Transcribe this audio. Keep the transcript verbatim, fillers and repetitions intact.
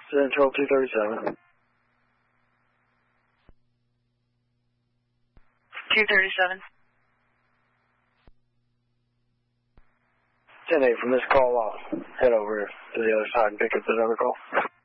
Central two thirty-seven. two thirty-seven. ten eight from this call, I'll head over to the other side and pick up this other call.